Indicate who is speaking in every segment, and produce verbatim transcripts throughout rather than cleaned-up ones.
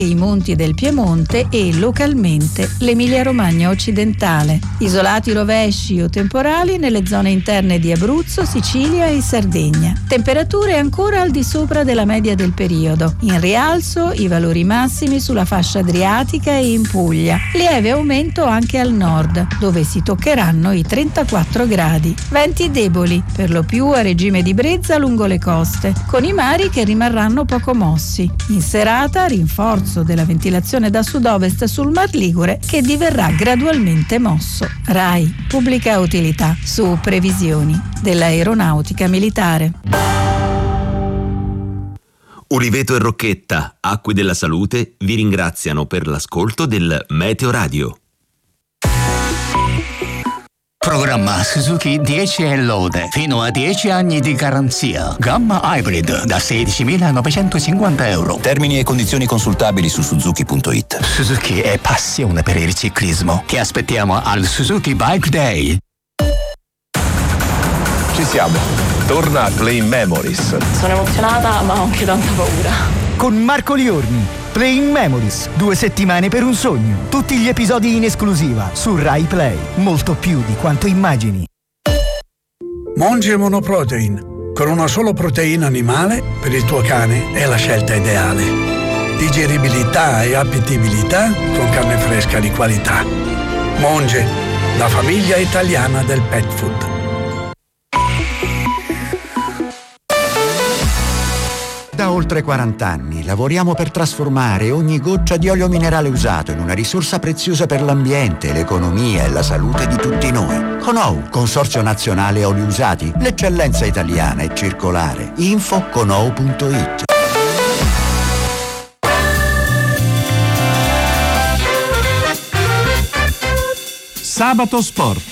Speaker 1: i monti del Piemonte e localmente l'Emilia-Romagna occidentale. Isolati rovesci o temporali nelle zone interne di Abruzzo, Sicilia e Sardegna. Temperature ancora al di sopra della media del periodo. In rialzo i valori massimi sulla fascia adriatica e in Puglia. Lieve aumento anche al nord, dove si toccheranno i trentaquattro gradi. Venti deboli, per lo più a regime di brezza lungo le coste, con i mari che rimarranno poco mossi. In serata rinforzo della ventilazione da sud-ovest sul Mar Ligure che diverrà gradualmente mosso. RAI, pubblica utilità, su previsioni dell'aeronautica militare.
Speaker 2: Uliveto e Rocchetta, Acque della Salute, vi ringraziano per l'ascolto del Meteo Radio.
Speaker 3: Programma Suzuki dieci e lode, fino a dieci anni di garanzia. Gamma Hybrid da sedicimilanovecentocinquanta euro.
Speaker 4: Termini e condizioni consultabili su suzuki punto it.
Speaker 3: Suzuki è passione per il ciclismo. Ti aspettiamo al Suzuki Bike Day.
Speaker 5: Ci siamo. Torna Playing Memories.
Speaker 6: Sono emozionata ma ho anche tanta paura.
Speaker 7: Con Marco Liorni, Playing Memories, due settimane per un sogno. Tutti gli episodi in esclusiva su Rai Play. Molto più di quanto immagini.
Speaker 8: Monge Monoprotein. Con una sola proteina animale, per il tuo cane è la scelta ideale. Digeribilità e appetibilità con carne fresca di qualità. Monge, la famiglia italiana del pet food.
Speaker 9: Da oltre quaranta anni lavoriamo per trasformare ogni goccia di olio minerale usato in una risorsa preziosa per l'ambiente, l'economia e la salute di tutti noi. Conou, Consorzio Nazionale Oli Usati, l'eccellenza italiana e circolare. Info conou punto it.
Speaker 10: Sabato Sport.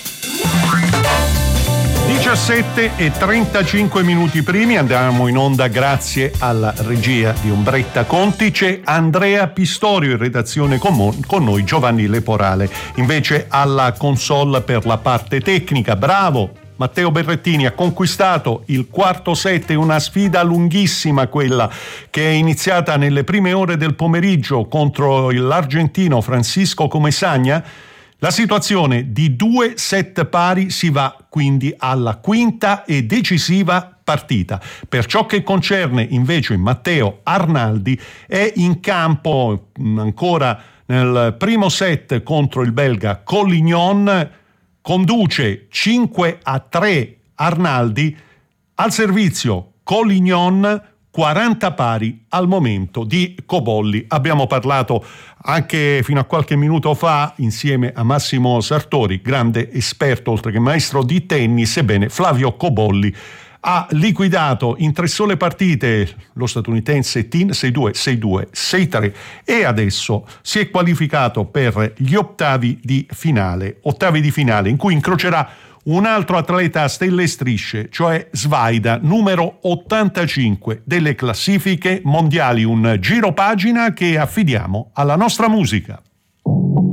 Speaker 10: diciassette e trentacinque minuti primi, andiamo in onda grazie alla regia di Umbretta Conti. C'è Andrea Pistorio in redazione con, mo- con noi Giovanni Leporale, invece alla console per la parte tecnica. Bravo Matteo Berrettini, ha conquistato il quarto set, una sfida lunghissima quella che è iniziata nelle prime ore del pomeriggio contro l'argentino Francisco Comesaña. La situazione di due set pari si va quindi alla quinta e decisiva partita. Per ciò che concerne invece Matteo Arnaldi, è in campo ancora nel primo set contro il belga Collignon, conduce cinque a tre Arnaldi, al servizio Collignon, quaranta pari al momento di Cobolli. Abbiamo parlato anche fino a qualche minuto fa insieme a Massimo Sartori, grande esperto oltre che maestro di tennis. Ebbene, Flavio Cobolli ha liquidato in tre sole partite lo statunitense Tin sei due, sei due, sei tre e adesso si è qualificato per gli ottavi di finale, ottavi di finale in cui incrocerà un altro atleta a stelle e strisce, cioè Svaida, numero ottantacinque delle classifiche mondiali. Un giro pagina che affidiamo alla nostra musica.